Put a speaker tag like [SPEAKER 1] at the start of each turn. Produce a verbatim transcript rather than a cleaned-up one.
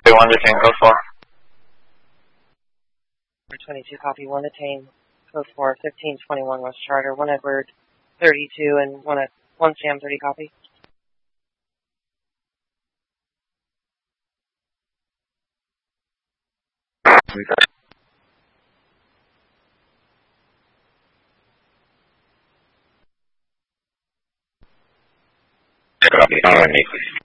[SPEAKER 1] one to ten, code four.
[SPEAKER 2] twenty-two, copy, one Attain, code four, fifteen twenty-one West Charter, one Edward, thirty-two, and one at one Sam, thirty, copy.
[SPEAKER 1] Copy, all right.